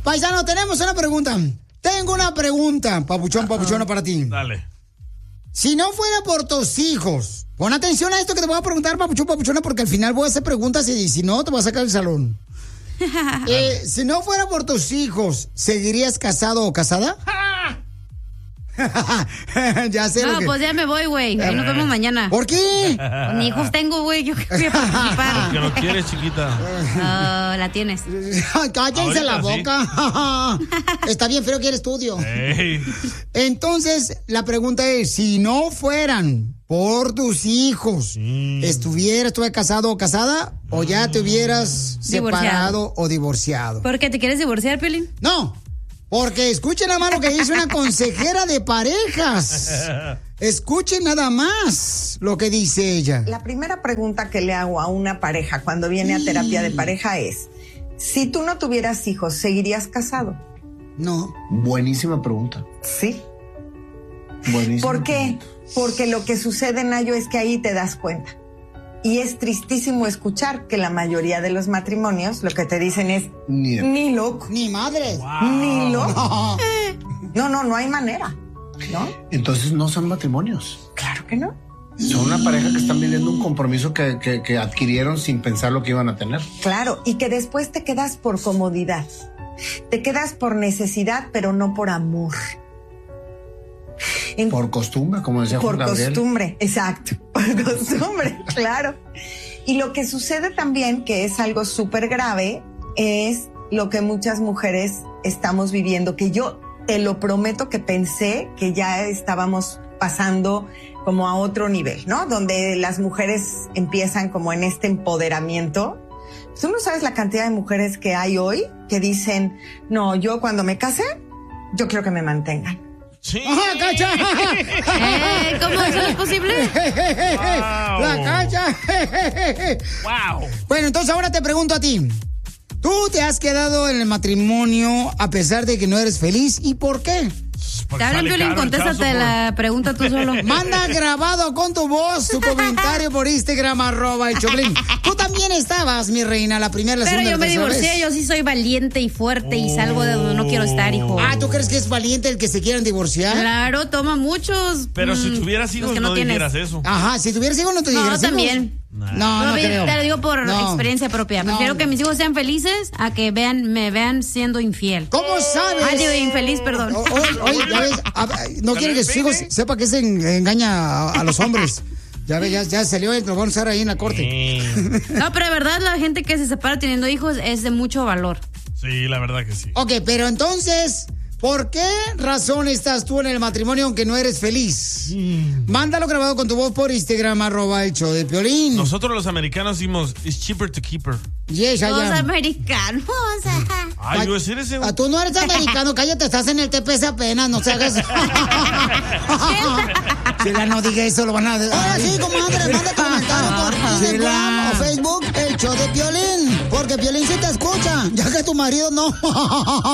Paisano, tenemos una pregunta. Tengo una pregunta, papuchona para ti. Dale. Si no fuera por tus hijos, pon atención a esto que te voy a preguntar, papuchona, porque al final voy a hacer preguntas y si no, te voy a sacar del salón. Si no fuera por tus hijos, ¿seguirías casado o casada? Ya sé. No, pues ya me voy, güey. Ahí nos vemos mañana. ¿Por qué? Ni hijos tengo, güey. Yo voy a participar. Porque no quieres, chiquita. La tienes. Cállense la boca. Está bien feo que el estudio. Hey. Entonces, la pregunta es, si no fueran por tus hijos, ¿estuvieras casado o casada? ¿O ya te hubieras separado o divorciado? ¿Por qué te quieres divorciar, Piolín? No. Porque escuchen nada más lo que dice una consejera de parejas. Escuchen nada más lo que dice ella. La primera pregunta que le hago a una pareja cuando viene a terapia de pareja es, si tú no tuvieras hijos, ¿seguirías casado? No. Buenísima pregunta. Sí. Buenísima. ¿Por qué? Porque lo que sucede, Nayo, es que ahí te das cuenta. Y es tristísimo escuchar que la mayoría de los matrimonios lo que te dicen es ni loco. Ni madre. Wow. Ni loco. No hay manera, ¿no? Entonces no son matrimonios. Claro que no. Son una pareja que están viviendo un compromiso que adquirieron sin pensar lo que iban a tener. Claro, y que después te quedas por comodidad. Te quedas por necesidad, pero no por amor. Por costumbre, como decía Juan Gabriel. Por costumbre, exacto. Por costumbre, claro. Y lo que sucede también, que es algo súper grave, es lo que muchas mujeres estamos viviendo, que yo te lo prometo que pensé que ya estábamos pasando como a otro nivel, ¿no? Donde las mujeres empiezan como en este empoderamiento. Tú no sabes la cantidad de mujeres que hay hoy que dicen, no, yo cuando me case, yo quiero que me mantengan. Sí. ¡Ajá, Cacha! ¿Cómo eso es posible? Wow. ¡La Cacha! Wow. Bueno, entonces ahora te pregunto a ti. ¿Tú te has quedado en el matrimonio a pesar de que no eres feliz? ¿Y por qué? Te hablan, Piolín, contéstate la pregunta tú solo. Manda grabado con tu voz tu comentario por Instagram, @el Choplin. Tú también estabas, mi reina, la primera, la Pero segunda, yo me la tercera divorcié, vez. yo sí soy valiente y fuerte y salgo de donde no quiero estar, hijo. Ah, ¿tú crees que es valiente el que se quieran divorciar? Claro, toma muchos. Pero si tuvieras hijos, que no tienes. dijeras eso. Ajá, si tuvieras hijos no te dijeras hijos. También. No creo. Te lo digo por No. experiencia propia. No. Prefiero que mis hijos sean felices a que me vean siendo infiel. ¿Cómo sabes? Ah, digo, infeliz, perdón. Oye, ya ves, no quiere que sus hijos sepa que se engaña a los hombres. Ya ves, ya salió, lo van a usar ahí en la corte. No, pero de verdad la gente que se separa teniendo hijos es de mucho valor. Sí, la verdad que sí. Ok, pero entonces, ¿por qué razón estás tú en el matrimonio aunque no eres feliz? Mándalo grabado con tu voz por Instagram, @el show de Piolín. Nosotros los americanos decimos, it's cheaper to keep her. Yes, Los allá. americanos. Ay, yo decir ese. Tú no eres americano, cállate, estás en el TPS apenas, no se hagas. Chela, no diga eso, lo van a... Ahora sí, comadre, manda tu comentario por Instagram o Facebook, el show de Piolín, porque Piolín sí te escucha, ya que tu marido no.